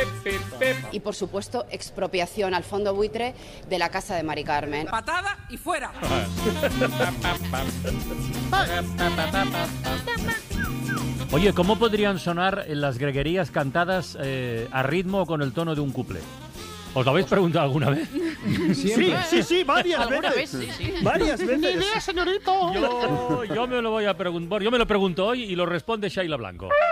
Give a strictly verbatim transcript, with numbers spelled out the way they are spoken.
Y, por supuesto, expropiación al fondo buitre de la casa de Mari Carmen. Patada y fuera. Oye, ¿cómo podrían sonar las greguerías cantadas eh, a ritmo o con el tono de un cuplé? ¿Os lo habéis preguntado alguna vez? Sí, sí, sí, varias veces. Vez, sí, sí. Varias veces. ¡Ni idea, señorito! Yo, yo me lo voy a preguntar. Yo me lo pregunto hoy y lo responde Shaila Blanco.